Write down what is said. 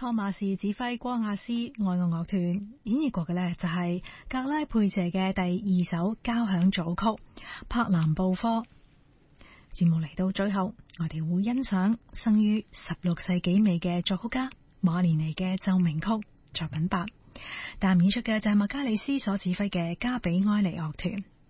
托馬士指揮光亞斯愛樂樂團演繹過嘅呢，就係格拉佩謝嘅第2首交響組曲柏南布科。節目嚟到最後，我哋會欣賞生於16世紀尾嘅作曲家馬連尼嘅奏鳴曲作品8，但演出嘅就係麥加里斯所指揮嘅加比埃尼樂團。